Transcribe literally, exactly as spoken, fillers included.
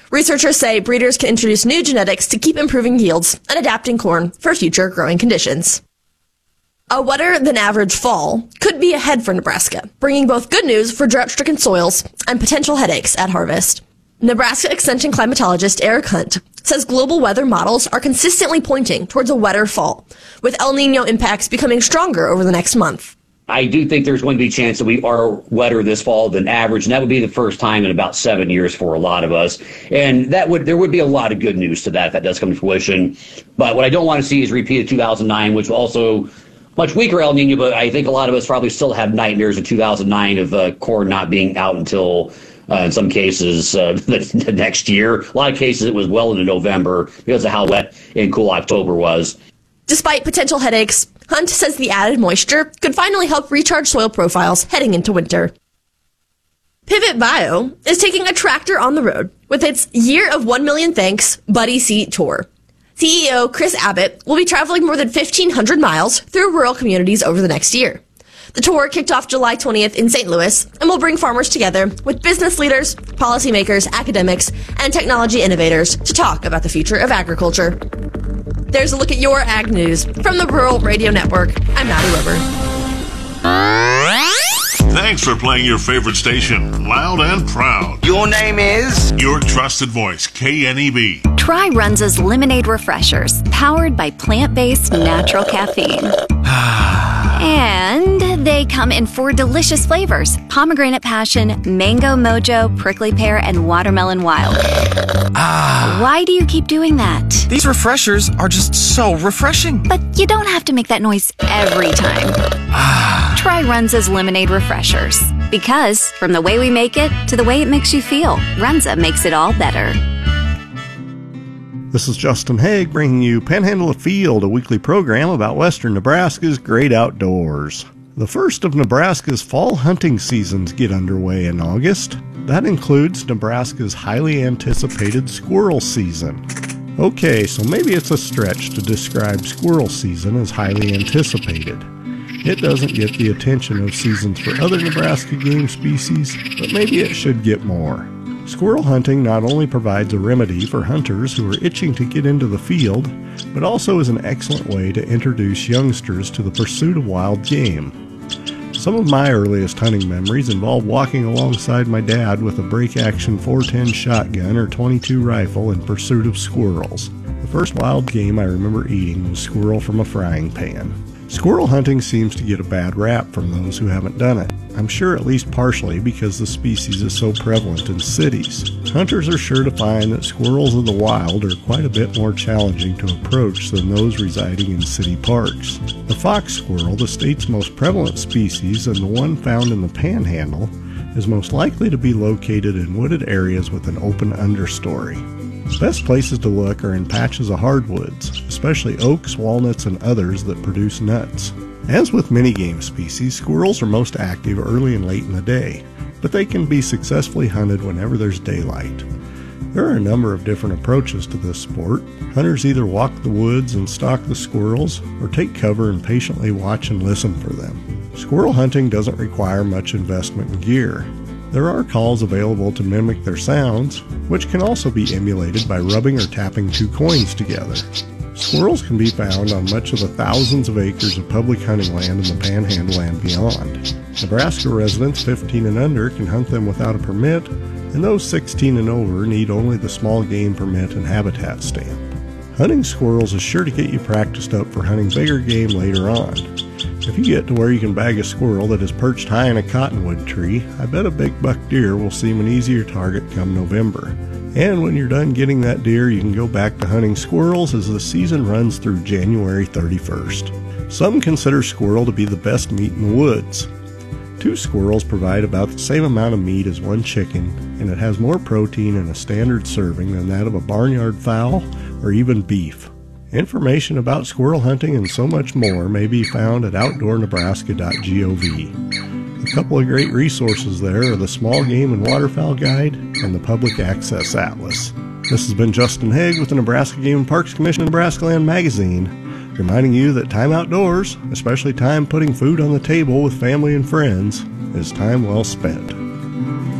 Researchers say breeders can introduce new genetics to keep improving yields and adapting corn for future growing conditions. A wetter than average fall could be ahead for Nebraska, bringing both good news for drought-stricken soils and potential headaches at harvest. Nebraska Extension climatologist Eric Hunt says global weather models are consistently pointing towards a wetter fall, with El Nino impacts becoming stronger over the next month. I do think there's going to be a chance that we are wetter this fall than average, and that would be the first time in about seven years for a lot of us. And that would there would be a lot of good news to that if that does come to fruition. But what I don't want to see is a repeat of two thousand nine, which was also much weaker El Nino, but I think a lot of us probably still have nightmares of two thousand nine of uh, corn not being out until, uh, in some cases, uh, the, the next year. A lot of cases it was well into November because of how wet and cool October was. Despite potential headaches, Hunt says the added moisture could finally help recharge soil profiles heading into winter. Pivot Bio is taking a tractor on the road with its Year of one million Thanks Buddy Seat Tour. C E O Chris Abbott will be traveling more than fifteen hundred miles through rural communities over the next year. The tour kicked off July twentieth in Saint Louis and will bring farmers together with business leaders, policymakers, academics, and technology innovators to talk about the future of agriculture. There's a look at your ag news from the Rural Radio Network. I'm Maddie Weber. Thanks for playing your favorite station, loud and proud. Your name is? Your trusted voice, K N E B. Try Runza's Lemonade Refreshers, powered by plant-based natural caffeine. And they come in four delicious flavors: pomegranate passion, mango mojo, prickly pear, and watermelon wild. Ah. Why do you keep doing that? These refreshers are just so refreshing. But you don't have to make that noise every time. Ah. Try Runza's Lemonade Refreshers. Because from the way we make it to the way it makes you feel, Runza makes it all better. This is Justin Haig bringing you Panhandle Afield, a weekly program about western Nebraska's great outdoors. The first of Nebraska's fall hunting seasons get underway in August. That includes Nebraska's highly anticipated squirrel season. Okay, so maybe it's a stretch to describe squirrel season as highly anticipated. It doesn't get the attention of seasons for other Nebraska game species, but maybe it should get more. Squirrel hunting not only provides a remedy for hunters who are itching to get into the field, but also is an excellent way to introduce youngsters to the pursuit of wild game. Some of my earliest hunting memories involve walking alongside my dad with a break-action four ten shotgun or twenty-two rifle in pursuit of squirrels. The first wild game I remember eating was squirrel from a frying pan. Squirrel hunting seems to get a bad rap from those who haven't done it. I'm sure at least partially because the species is so prevalent in cities. Hunters are sure to find that squirrels in the wild are quite a bit more challenging to approach than those residing in city parks. The fox squirrel, the state's most prevalent species and the one found in the Panhandle, is most likely to be located in wooded areas with an open understory. Best places to look are in patches of hardwoods, especially oaks, walnuts, and others that produce nuts. As with many game species, squirrels are most active early and late in the day, but they can be successfully hunted whenever there's daylight. There are a number of different approaches to this sport. Hunters either walk the woods and stalk the squirrels, or take cover and patiently watch and listen for them. Squirrel hunting doesn't require much investment in gear. There are calls available to mimic their sounds, which can also be emulated by rubbing or tapping two coins together. Squirrels can be found on much of the thousands of acres of public hunting land in the Panhandle and beyond. Nebraska residents fifteen and under can hunt them without a permit, and those sixteen and over need only the small game permit and habitat stamp. Hunting squirrels is sure to get you practiced up for hunting bigger game later on. If you get to where you can bag a squirrel that is perched high in a cottonwood tree, I bet a big buck deer will seem an easier target come November. And when you're done getting that deer, you can go back to hunting squirrels as the season runs through January thirty-first. Some consider squirrel to be the best meat in the woods. Two squirrels provide about the same amount of meat as one chicken, and it has more protein in a standard serving than that of a barnyard fowl or even beef. Information about squirrel hunting and so much more may be found at outdoor nebraska dot gov. A couple of great resources there are the Small Game and Waterfowl Guide and the Public Access Atlas. This has been Justin Haig with the Nebraska Game and Parks Commission Nebraska Land Magazine, reminding you that time outdoors, especially time putting food on the table with family and friends, is time well spent.